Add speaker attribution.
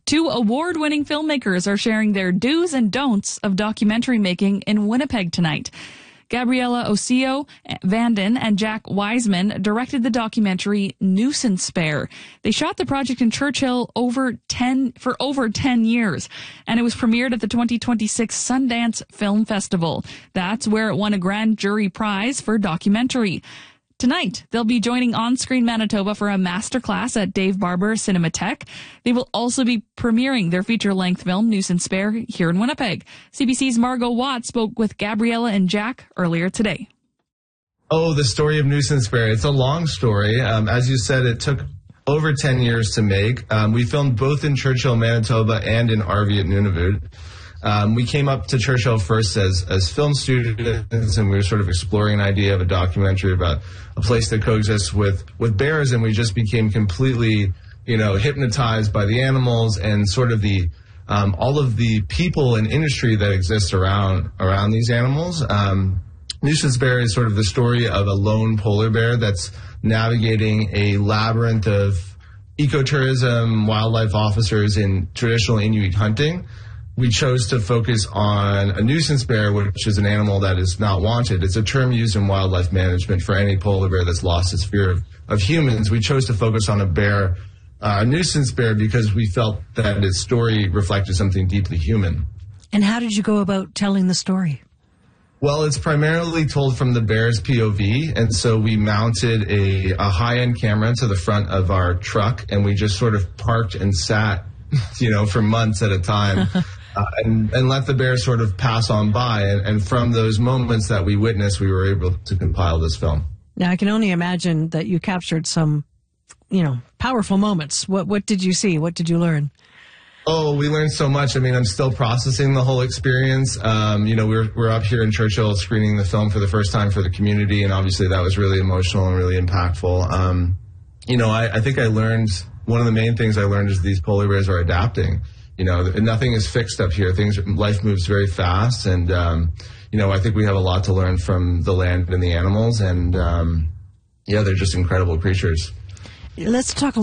Speaker 1: Two award-winning filmmakers are sharing their do's and don'ts of documentary making in Winnipeg tonight. Gabriella Osio Vanden and Jack Wiseman directed the documentary Nuisance Bear. They shot the project in Churchill for over 10 years, and it was premiered at the 2026 Sundance Film Festival. That's where it won a grand jury prize for documentary. Tonight, they'll be joining On Screen Manitoba for a masterclass at Dave Barber Cinematheque. They will also be premiering their feature-length film, Nuisance Bear, here in Winnipeg. CBC's Margot Watt spoke with Gabriella and Jack earlier today.
Speaker 2: Oh, the story of Nuisance Bear. It's a long story. As you said, it took over 10 years to make. We filmed both in Churchill, Manitoba, and in Arvik at Nunavut. We came up to Churchill first as film students, and we were sort of exploring an idea of a documentary about a place that coexists with bears, and we just became completely, hypnotized by the animals and sort of the all of the people and industry that exists around these animals. Nuisance Bear is sort of the story of a lone polar bear that's navigating a labyrinth of ecotourism, wildlife officers, and traditional Inuit hunting. We chose to focus on a nuisance bear, which is an animal that is not wanted. It's a term used in wildlife management for any polar bear that's lost its fear of humans. We chose to focus on a nuisance bear, because we felt that its story reflected something deeply human.
Speaker 3: And how did you go about telling the story?
Speaker 2: Well, it's primarily told from the bear's POV, and so we mounted a high-end camera to the front of our truck, and we just sort of parked and sat, for months at a time. And let the bear sort of pass on by. And from those moments that we witnessed, we were able to compile this film.
Speaker 3: Now, I can only imagine that you captured some, powerful moments. What did you see? What did you learn?
Speaker 2: Oh, we learned so much. I mean, I'm still processing the whole experience. We're up here in Churchill screening the film for the first time for the community, and obviously that was really emotional and really impactful. I think I learned, one of the main things I learned is these polar bears are adapting. Nothing is fixed up here. Life moves very fast, and I think we have a lot to learn from the land and the animals, and they're just incredible creatures.
Speaker 3: Let's talk